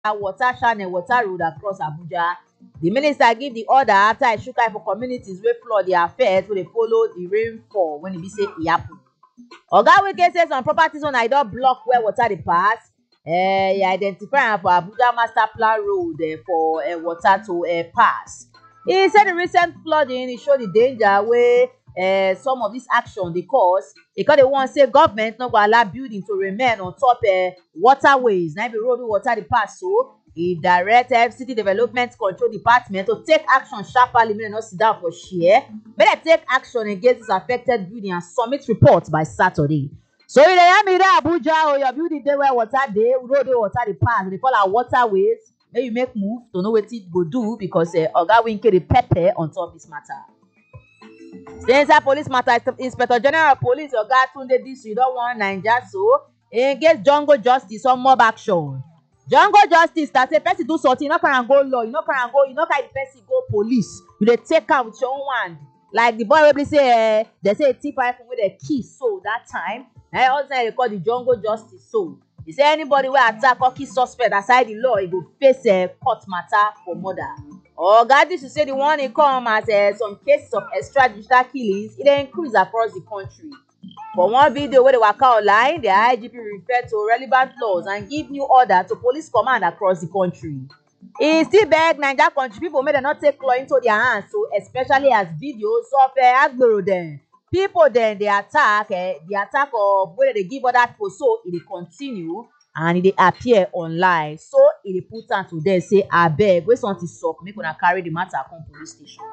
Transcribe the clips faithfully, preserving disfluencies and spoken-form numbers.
water channel, water road across Abuja. The minister give the order after e shook eye for communities wey flood dey affect wey dey follow the rainfall when e be say e happen. Oga Wike say some properties wey I don block where water dey pass. Uh, e identify am for Abuja Master Plan Road uh, for uh, water to uh, pass. He said the recent flooding e show the danger wey uh, some of this action dey cause. E come dey warn say government no go allow building to remain on top uh, waterways. Na be road wey water dey pass so. E direct F C T Development Control Department to take action sharply make dem no sit down for share. Make dem take action against this affected building and submit report by Saturday. So you dey hear me there, Abuja, or your building dey where water dey, road wey water dey pass, they call am waterways. Make you make move to know wetin you go do because uh, Oga Wike dey pepper on top this matter. Stay inside police matter, Inspector General of Police Oga Tunde Disu don warn Naija so against jungle justice on mob action. Jungle justice that say person do something, you no carry am go law, you no carry am go, you no carry the person go police. You dey take am with your own hand. Like the boy wey be say uh, they say thief iPhone wey dey kill so that time. Eh, also they call the jungle justice so. He say anybody wey attack or kill suspect aside the law, he go face a uh, court matter for murder. Oga Disu say the one he come as uh, some cases of extrajudicial killings, it dey increase across the country. For one video wey dey waka online, the I G P refer to relevant laws and give new order to police command across the country. He still beg Naija country people make dem not take law into their hands, so especially as videos of uh, agbero dem, people dem dey attack, uh, the attack of wey dey give other people, so e dey continue and e dey appear online. So e dey put am to them say abeg wey something sup, make una carry the matter come police station.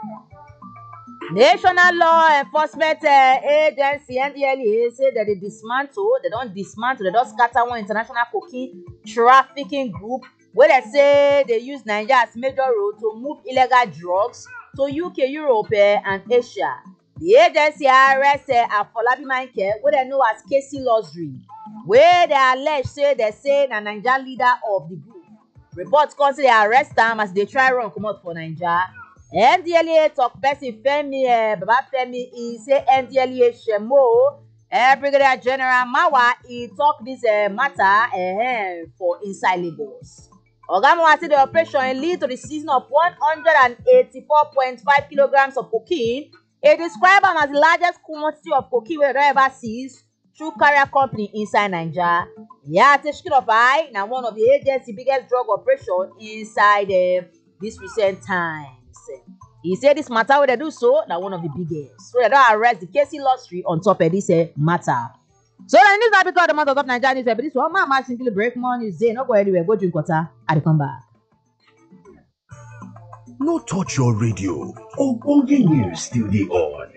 National Law Enforcement uh, Agency N D L E A say that they dismantle, they don't dismantle, they don't scatter one international cocaine trafficking group where they say they use Nigeria as major road to move illegal drugs to U K, Europe, uh, and Asia. The agency arrest uh, Afolabi Michael, where they know as Casey Luxury, where they allege say they say na Nigeria leader of the group. Reports come say they arrest them as they try run come out for Nigeria. N D L E A talk person Femi uh, Baba Femi, he say N D L E A Shemo, uh, Brigadier General Mawa, he talk this uh, matter uh, for inside Lagos. Oga Mawa say the operation lead to the seizure of one hundred eighty-four point five kilograms of cocaine. He describe am as the largest quantity of cocaine we don ever seized through carrier company inside Nigeria. Yeah, Teshkin of I, now one of the agency biggest drug operation inside uh, this recent time. He said this matter wey they do so na one of the biggest. So they don't arrest the Casey Luxury on top of this uh, matter. So then this na because the month of Nigeria news. But this one man simply break more news day. No go anywhere. Go drink water. I come back. No touch your radio. Ogbonge news still dey on.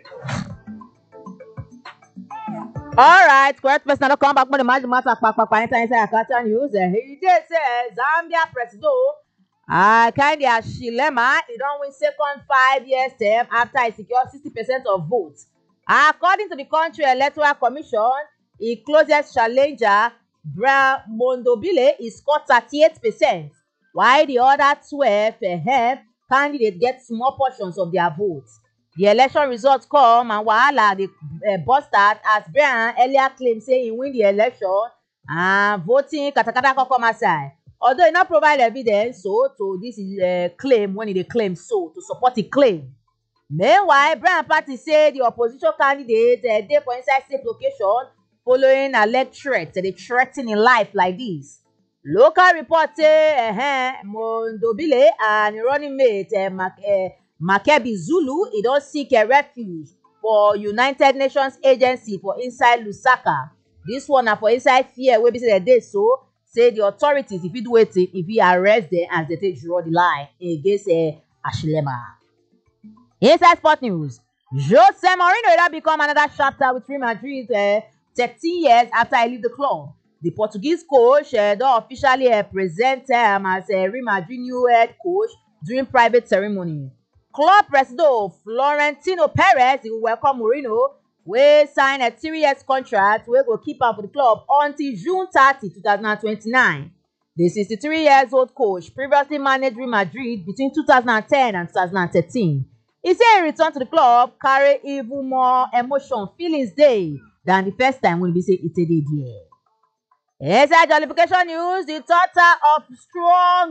All right, correct person. Don't come back when the magic matter. Pack pack pack. Enter inside Akata news. He did say Zambia president. Ah, Hakainde Hichilema, he don't win second five years term after he secured sixty percent of votes. According to the country electoral commission, his closest challenger, Brian Mondobile, he scored thirty-eight percent, while the other twelve uh, candidates get small portions of their votes. The election results come and wahala dey uh, burst out as Brian earlier claimed say he win the election and voting katakata come aside. Although he not provide evidence so to this uh, claim when he claim so to support the claim. Meanwhile, Brian Party say the opposition candidate uh, dey for inside safe location following alleged threats. They threaten in life like this. Local report say uh, Mondobile and running mate uh, Mac, uh, Makebi Zulu he don't seek a refuge for United Nations Agency for inside Lusaka. This one na for inside fear wey be say they dey so. Say the authorities, if you do it, if you arrest them as they take draw the line against uh, Hichilema. Inside Sport News, Jose Mourinho will become another chapter with Real Madrid uh, thirteen years after he leave the club. The Portuguese coach uh, don't officially uh, present him as a uh, Real Madrid new head coach during private ceremony. Club president Florentino Perez will welcome Mourinho, wey sign a three years contract wey go keep am for the club until June thirtieth, two thousand twenty-nine. The sixty-three years old coach previously managed Real Madrid between two thousand ten and two thousand thirteen. He say he return to the club carry even more emotion, feelings dey than the first time when he be say he dey there. Inside jollification news, the total of strong